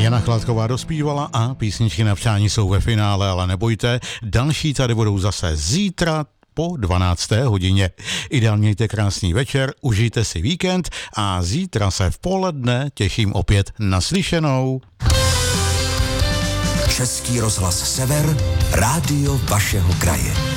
Jana Chládková dospívala a písničky na přání jsou ve finále, ale nebojte, další tady budou zase zítra po 12. hodině. Ideálně mějte krásný večer, užijte si víkend a zítra se v poledne těším opět naslyšenou. Český rozhlas Sever, rádio vašeho kraje.